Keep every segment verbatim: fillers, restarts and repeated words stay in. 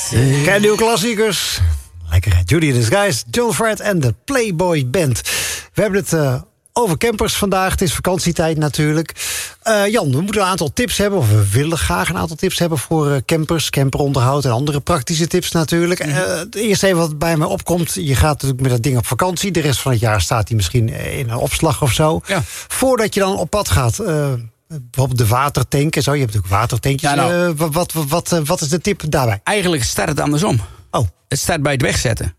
Kijk, nieuwe klassiekers. Lekker, Judy in Disguise, John Fred en de Playboy Band. We hebben het uh, over campers vandaag. Het is vakantietijd natuurlijk. Uh, Jan, we moeten een aantal tips hebben. Of we willen graag een aantal tips hebben voor uh, campers, camperonderhoud en andere praktische tips natuurlijk. Mm-hmm. Uh, het eerste even wat bij mij opkomt. Je gaat natuurlijk met dat ding op vakantie. De rest van het jaar staat hij misschien in een opslag of zo. Ja. Voordat je dan op pad gaat... Uh, bijvoorbeeld de watertank en zo. Je hebt natuurlijk watertankjes. Ja, nou, uh, wat, wat, wat, uh, wat is de tip daarbij? Eigenlijk start het andersom. Oh. Het start bij het wegzetten.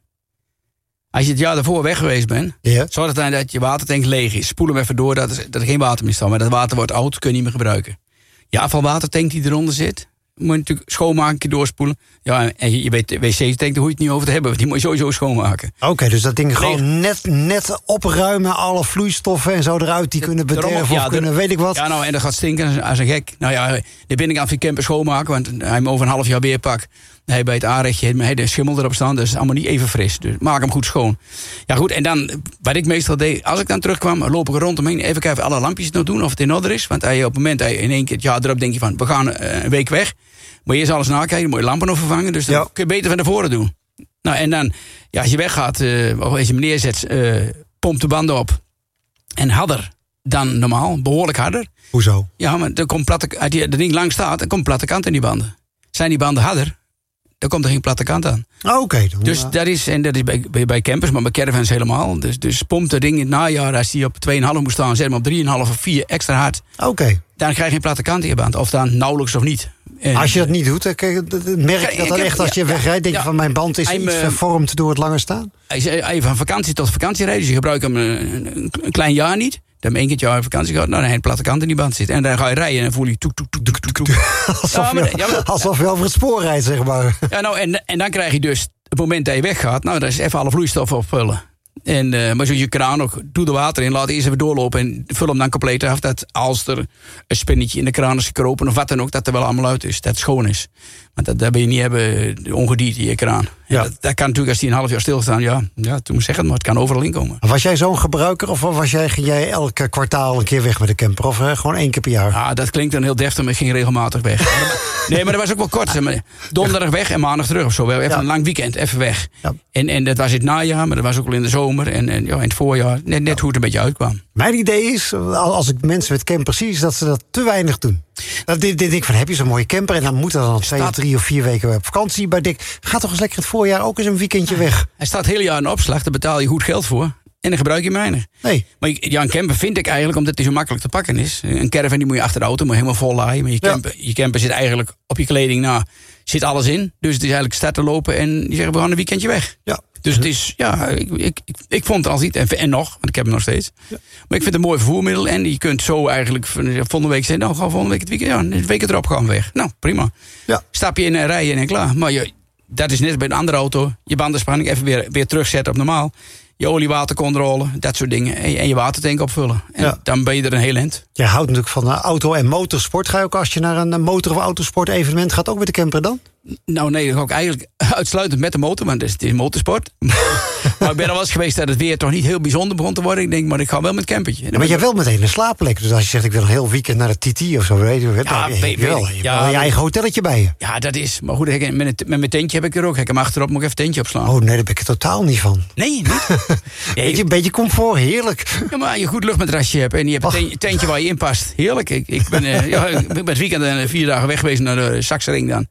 Als je het jaar daarvoor weg geweest bent... Yeah. Zorg dan dat je watertank leeg is. Spoel hem even door dat er, dat er geen water meer staat. Maar dat water wordt oud, kun je niet meer gebruiken. Je afvalwatertank die eronder zit... moet je natuurlijk schoonmaken, een keer doorspoelen. Ja, en je, je weet, de wc-tank, daar hoef je het niet over te hebben. Die moet je sowieso schoonmaken. Oké, okay, dus dat ding gewoon net, net opruimen. Alle vloeistoffen en zo eruit. Die kunnen bederven ja, of kunnen, weet ik wat. Ja, nou, en dat gaat stinken als een gek. Nou ja, de binnenkant van je camper schoonmaken. Want hij hem over een half jaar weer pakt. Hij bij het aanrechtje, hij de schimmel erop staan. Dus allemaal niet even fris. Dus maak hem goed schoon. Ja goed, en dan, wat ik meestal deed... als ik dan terugkwam, loop ik rondomheen. Even kijken alle lampjes nog doen, of het in orde is. Want hij, op het moment dat je in één keer het jaar erop denk je van... we gaan uh, een week weg. Moet je eerst alles nakijken, moet je lampen nog vervangen. Dus dan ja. kun je beter van tevoren doen. Nou, en dan, ja, als je weggaat, uh, of als je hem neerzet... Uh, pomp de banden op. En harder dan normaal, behoorlijk harder. Hoezo? Ja, maar er komt platte, als dat ding lang staat, dan komt platte kant in die banden. Zijn die banden harder... dan komt er geen platte kant aan. Oh, Oké. Okay, dus dat is, en dat is bij, bij, bij campers, maar bij caravans helemaal. Dus, dus pomp dat ding in het najaar, als die op twee komma vijf moet staan... zet hem op drie komma vijf of vier extra hard. Oké. Okay. Dan krijg je geen platte kant in je band. Of dan nauwelijks of niet. En als je dat niet doet, dan merk je dat dan echt als je ja, wegrijdt... denk je ja, van mijn band is iets uh, vervormd door het langer staan? Als je van vakantie tot vakantie rijdt, dus je gebruikt hem een, een, een klein jaar niet... dan heb je één keer jaar vakantie gehad, nou, dan heb je een platte kant in die band zit. En dan ga je rijden en dan voel je toek, toek, toek, toek, toek. Alsof, ja, maar, je, ja, maar, alsof je over het spoor rijdt, zeg maar. Ja, nou, en, en dan krijg je dus, het moment dat je weggaat... nou, dat is even alle vloeistoffen opvullen. En, uh, maar zo je kraan ook, doe er water in, laat eerst even doorlopen... en vul hem dan compleet af, dat als er een spinnetje in de kraan is gekropen... of wat dan ook, dat er wel allemaal uit is, dat het schoon is. Want dat, dat wil je niet hebben, ongedierte in je kraan. Ja. Dat, dat kan natuurlijk als die een half jaar stilstaan, ja, ja, toen moet ik zeggen, maar het kan overal inkomen. Was jij zo'n gebruiker of was jij, ging jij elke kwartaal een keer weg met de camper? Of hè, gewoon één keer per jaar? Ja, dat klinkt dan heel deftig, maar ik ging regelmatig weg. Nee, maar dat was ook wel kort. Zeg maar. Donderdag weg en maandag terug of zo. Even ja. een lang weekend, even weg. Ja. En, en dat was in het najaar, maar dat was ook wel in de zomer. En, en ja, in het voorjaar, net, net ja. hoe het een beetje uitkwam. Mijn idee is, als ik mensen met campers zie... is dat ze dat te weinig doen. Dat dit, dit denk van, heb je zo'n mooie camper... en dan moet er dan twee, staat... drie of vier weken op vakantie bij Dick. Ga toch eens lekker het voorjaar ook eens een weekendje weg. Hij staat het hele jaar in opslag, daar betaal je goed geld voor... en dan gebruik je weinig. Nee. Maar ja, een camper vind ik eigenlijk, omdat hij zo makkelijk te pakken is... een caravan die moet je achter de auto, moet je helemaal vol laaien... maar je camper, ja. je camper zit eigenlijk op je kleding na... zit alles in, dus het is eigenlijk starten lopen... en je zegt, we gaan een weekendje weg. Ja. Dus het is, ja, ik, ik, ik, ik vond het als niet, en, en nog, want ik heb hem nog steeds. Ja. Maar ik vind het een mooi vervoermiddel. En je kunt zo eigenlijk volgende week zeggen, nou, gaan volgende week het weekend, ja, de week erop gaan we weg. Nou, prima. Ja. Stap je in en rijden en klaar. Maar je, dat is net bij een andere auto. Je bandenspanning even weer, weer terugzetten op normaal. Je olie-watercontrole, dat soort dingen. En, en je watertank opvullen. En ja. dan ben je er een heel eind. Je houdt natuurlijk van auto- en motorsport. Ga je ook als je naar een motor- of autosport evenement gaat, ook met de camper dan? Nou nee, dat ga ik eigenlijk uitsluitend met de motor, want het is, het is motorsport. Maar ik ben er wel eens geweest dat het weer toch niet heel bijzonder begon te worden. Ik denk, maar ik ga wel met het campertje. Ja, maar je hebt wel meteen een slaapplek. Dus als je zegt, ik wil een heel weekend naar de T T of zo, weet je, ja, dan heb je wel. Je hebt ja, wel je eigen hotelletje bij je. Ja, dat is. Maar goed, met, een, met mijn tentje heb ik er ook. Ik heb hem achterop, moet ik even tentje opslaan. Oh nee, daar ben ik er totaal niet van. Nee, niet? Ja, je, een beetje comfort, heerlijk. Ja, maar je goed luchtmatrasje hebt en je hebt een tentje waar je in past. Heerlijk. Ik, ik ben uh, ja, ik ben het weekend uh, vier dagen weg geweest naar de Saksering dan.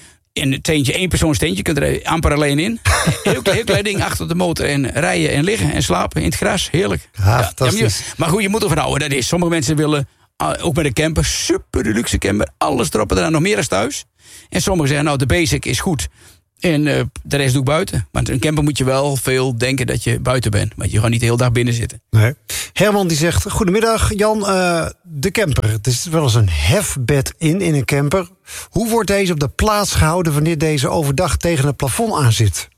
In het tentje, één persoons tentje, je kunt er amper alleen in. Heel klein, heel klein ding achter de motor en rijden en liggen en slapen in het gras. Heerlijk. Ja, ja, ja, maar, maar goed, je moet ervan houden. Dat is. Sommige mensen willen, uh, ook met een camper, super de luxe camper, alles erop en eraan, nog meer als thuis. En sommigen zeggen, nou, de basic is goed. En uh, de rest doe ik buiten. Want een camper moet je wel veel denken dat je buiten bent. Want je gaat niet de hele dag binnen zitten. Nee. Herman die zegt, goedemiddag Jan, uh, de camper. Het is wel eens een hefbed in, in een camper. Hoe wordt deze op de plaats gehouden wanneer deze overdag tegen het plafond aan zit?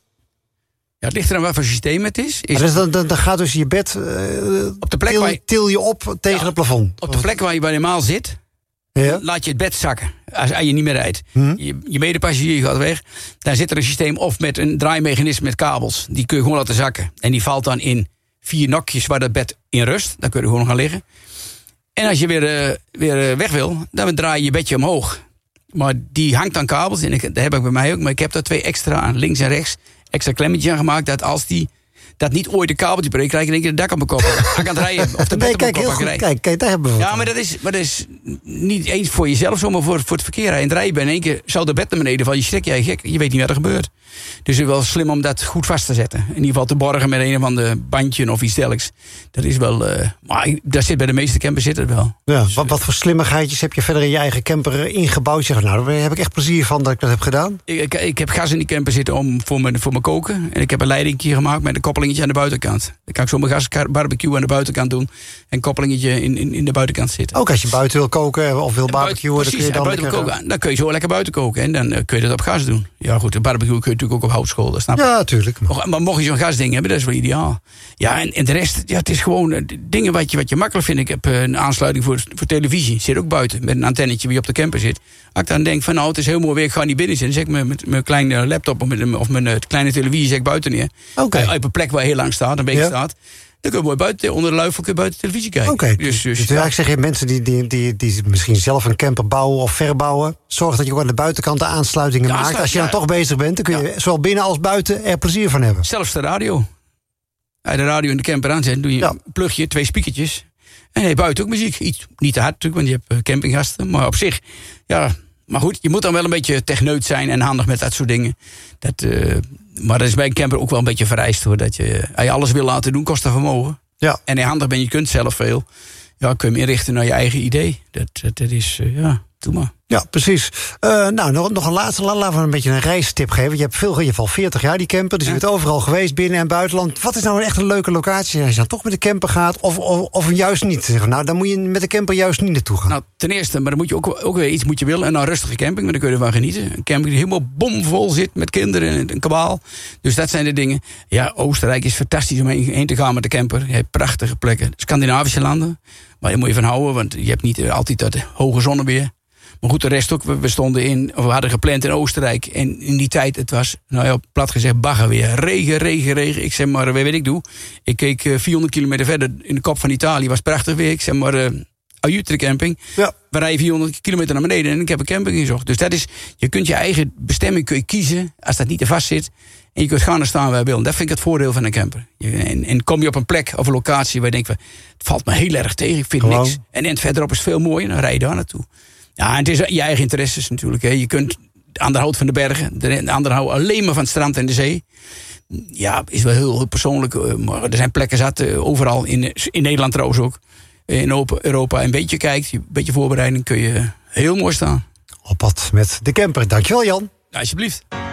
Ja, het ligt eraan wat voor systeem het is. is dus dan, dan, dan gaat dus je bed uh, op de plek til, waar je, til je op tegen ja, het plafond? Op de plek waar je bij normaal zit, ja? laat je het bed zakken. Als, als je niet meer rijdt. Hmm. Je, je medepassagier gaat weg. Dan zit er een systeem of met een draaimechanisme met kabels. Die kun je gewoon laten zakken. En die valt dan in vier nokjes waar dat bed in rust. Dan kun je gewoon gaan liggen. En als je weer, uh, weer uh, weg wil, dan draai je je bedje omhoog. Maar die hangt aan kabels. En ik, dat heb ik bij mij ook. Maar ik heb daar twee extra aan, links en rechts. Extra klemmetje aan gemaakt. Dat als die... dat niet ooit de kabeltje breekt, krijg je in één keer de dak op mijn kop. Ga ik aan het rijden. Of de nee, kijk, heel goed. Kijk, kijk, daar hebben we Ja, maar dat, is, maar dat is niet eens voor jezelf, zomaar voor, voor het verkeer. In het rijden ben in één keer zou de bed naar beneden vallen. Je schrik jij gek, je weet niet wat er gebeurt. Dus het is wel slim om dat goed vast te zetten. In ieder geval te borgen met een of ander bandje of iets dergelijks. Dat is wel... Uh, maar daar zit bij de meeste campers zit het wel. Ja, dus, wat, wat voor slimmigheidjes heb je verder in je eigen camper ingebouwd? Zeg, nou, daar heb ik echt plezier van dat ik dat heb gedaan. Ik, ik, ik heb gas in die camper zitten om, voor, mijn, voor mijn koken. En ik heb een leidingje gemaakt met een koppelingetje aan de buitenkant. Dan kan ik zo mijn gas barbecue aan de buitenkant doen. En een koppelingetje in, in, in de buitenkant zitten. Ook als je buiten wil koken of wil barbecuen. Precies, dan kun je dan, buiten lekker... koken, dan kun je zo lekker buiten koken. En dan uh, kun je dat op gas doen. Ja goed, de barbecue kun je natuurlijk ook op houtskool. Dat snap je. Ja, natuurlijk. Maar. maar mocht je zo'n gasding hebben, dat is wel ideaal. Ja, en, en de rest, ja, het is gewoon uh, dingen wat je, wat je makkelijk vindt. Ik heb uh, een aansluiting voor, voor televisie. Zit ook buiten, met een antennetje wie op de camper zit. Als ik dan denk van nou, het is heel mooi weer, ik ga niet binnen zitten. Dan zet ik met mijn kleine laptop of, met, of mijn uh, kleine televisie zet ik buiten neer. Oké. Okay. Op een plek waar heel lang staat, een beetje ja. staat. Dan kun je mooi buiten, onder de luifel kun je buiten televisie kijken. Oké, okay. dus, dus, dus ja. ik zeg je, mensen die, die, die, die misschien zelf een camper bouwen of verbouwen, zorg dat je ook aan de buitenkant de aansluitingen de maakt. Als je dan ja. toch bezig bent, dan kun je ja. zowel binnen als buiten er plezier van hebben. Zelfs de radio. Als je de radio in de camper aanzet, doe je ja. een plugje, twee speakertjes. En hey, buiten ook muziek. Iets, niet te hard natuurlijk, want je hebt campinggasten. Maar op zich, ja... Maar goed, je moet dan wel een beetje techneut zijn en handig met dat soort dingen. Dat, uh, maar dat is bij een camper ook wel een beetje vereist hoor. Dat je, als je alles wil laten doen, kost dat vermogen. Ja. En als je handig bent, je kunt zelf veel. Ja, kun je hem inrichten naar je eigen idee. Dat, dat, dat is, uh, ja, doe maar. Ja, precies. Uh, nou, nog, nog een laatste. Laten we een beetje een reistip geven. Je hebt veel, in ieder geval veertig jaar die camper. Dus ja. je bent overal geweest, binnen- en buitenland. Wat is nou echt een leuke locatie als je dan toch met de camper gaat? Of, of, of juist niet? Nou, dan moet je met de camper juist niet naartoe gaan. Nou, ten eerste, maar dan moet je ook, ook weer iets moet je willen. En nou, rustige camping, maar dan kun je ervan genieten. Een camping die helemaal bomvol zit met kinderen en een kabaal. Dus dat zijn de dingen. Ja, Oostenrijk is fantastisch om heen te gaan met de camper. Je hebt prachtige plekken. Scandinavische landen. Maar daar moet je van houden, want je hebt niet altijd dat hoge zonneweer. Maar goed, de rest ook. We stonden in, of we hadden gepland in Oostenrijk. En in die tijd, het was, nou ja, plat gezegd, baggerweer. Regen, regen, regen. Ik zeg maar, wat weet ik doe. Ik keek uh, vierhonderd kilometer verder in de kop van Italië. Was prachtig weer. Ik zeg maar, uh, Aiutre camping. Ja. We rijden vierhonderd kilometer naar beneden en ik heb een camping gezocht. Dus dat is, je kunt je eigen bestemming kun je kiezen, als dat niet te vast zit. En je kunt gaan en staan waar je wil. Dat vind ik het voordeel van een camper. Je, en, en kom je op een plek of een locatie waar je denkt, het valt me heel erg tegen, ik vind Gewoon. niks. En, en verderop is het veel mooier, dan rij je daar naartoe. Ja, en het is je eigen interesses natuurlijk. Hè. Je kunt, de ander houdt van de bergen, de ander houdt alleen maar van het strand en de zee. Ja, is wel heel, heel persoonlijk. Maar er zijn plekken zat, overal, in, in Nederland trouwens ook. In Europa een beetje kijkt, een beetje voorbereiding, kun je heel mooi staan. Op pad met de camper. Dankjewel, Jan. Alsjeblieft.